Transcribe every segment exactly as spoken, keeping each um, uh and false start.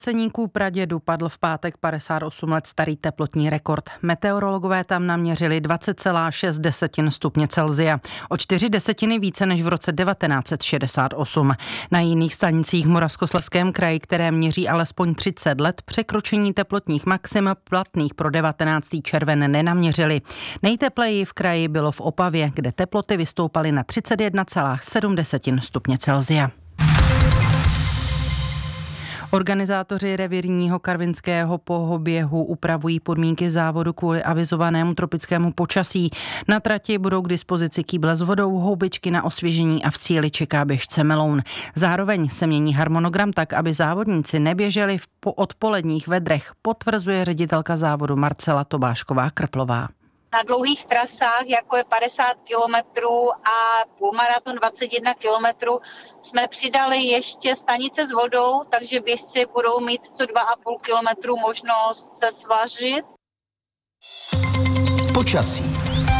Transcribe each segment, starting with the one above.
Ceníků pradědu padl v pátek padesát osm let starý teplotní rekord. Meteorologové tam naměřili dvacet celá šest desetin stupně Celsia. O čtyři desetiny více než v roce devatenáct set šedesát osm. Na jiných stanicích v Moravskoslezském kraji, které měří alespoň třicet let, překročení teplotních maxim platných pro devatenáctého června nenaměřili. Nejtepleji v kraji bylo v Opavě, kde teploty vystoupaly na třicet jedna celá sedm desetin stupně Celsia. Organizátoři revírního karvinského pohoběhu upravují podmínky závodu kvůli avizovanému tropickému počasí. Na trati budou k dispozici kýble s vodou, houbičky na osvěžení a v cíli čeká běžce meloun. Zároveň se mění harmonogram tak, aby závodníci neběželi v odpoledních vedrech, potvrzuje ředitelka závodu Marcela Tobášková-Krplová. Na dlouhých trasách, jako je padesát kilometrů a půlmaraton dvacet jedna kilometrů, jsme přidali ještě stanice s vodou, takže běžci budou mít co dva a půl kilometru možnost se svařit. Počasí.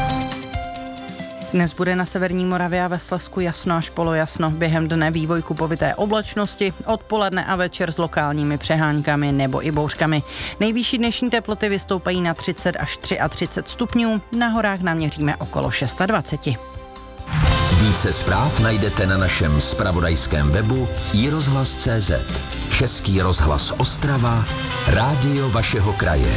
Dnes bude na severní Moravě a ve Slezsku jasno až polojasno. Během dne vývoj kupovité oblačnosti, odpoledne a večer s lokálními přeháňkami nebo i bouřkami. Nejvyšší dnešní teploty vystoupají na třicet až třicet tři stupňů, na horách naměříme okolo dvacet šest. Více zpráv najdete na našem zpravodajském webu i rozhlas tečka cé zet. Český rozhlas Ostrava, rádio vašeho kraje.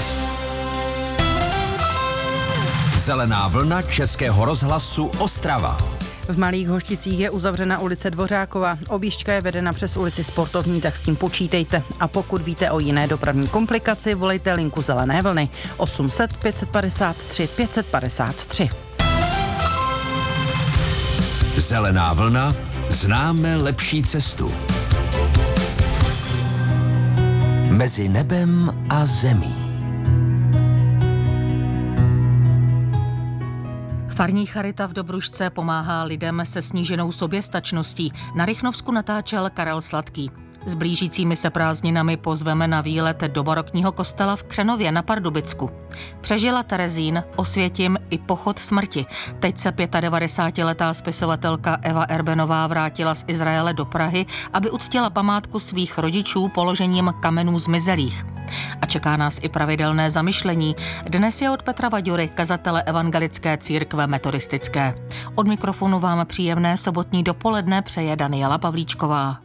Zelená vlna Českého rozhlasu Ostrava. V Malých Hošticích je uzavřena ulice Dvořákova. Objížďka je vedena přes ulici Sportovní, tak s tím počítejte. A pokud víte o jiné dopravní komplikaci, volejte linku Zelené vlny osm set pět padesát tři pět padesát tři. Zelená vlna, známe lepší cestu. Mezi nebem a zemí. Farní charita v Dobrušce pomáhá lidem se sníženou soběstačností. Na Rychnovsku natáčel Karel Sladký. S blížícími se prázdninami pozveme na výlet do barokního kostela v Křenově na Pardubicku. Přežila Terezín, Osvětim i pochod smrti. Teď se devadesátipětiletá spisovatelka Eva Erbenová vrátila z Izraele do Prahy, aby uctila památku svých rodičů položením kamenů zmizelých. A čeká nás i pravidelné zamyšlení. Dnes je od Petra Vaďury, kazatele Evangelické církve metodistické. Od mikrofonu vám příjemné sobotní dopoledne přeje Daniela Pavlíčková.